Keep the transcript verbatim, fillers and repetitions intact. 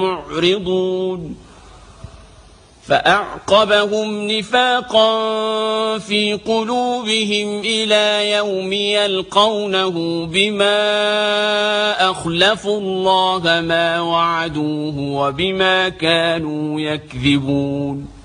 معرضون فأعقبهم نفاقا في قلوبهم إلى يوم يلقونه بما أخلفوا الله ما وعدوه وبما كانوا يكذبون.